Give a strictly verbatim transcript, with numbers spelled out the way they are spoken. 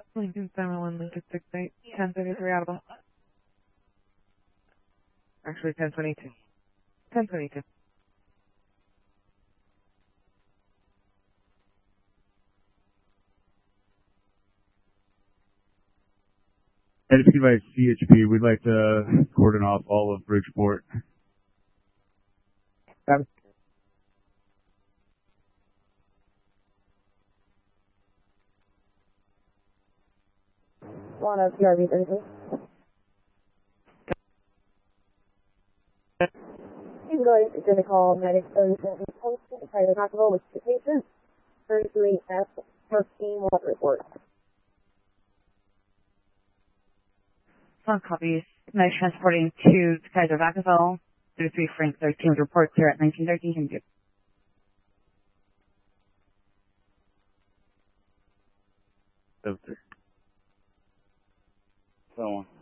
Lincoln seven one Lincoln six eight, ten thirty-three audible. Actually, ten twenty-two. ten twenty-two. N P by C H P, we'd like to cordon off all of Bridgeport. Um, One of P R V thirty-three. He's going to call medic thirty-seven post private hospital with the patient. thirty-three F thirteen what report. Some copies. Nice transporting to Kaiser Vacaville. thirty-three Frank thirteen report clear at nineteen thirteen. Can do. So on.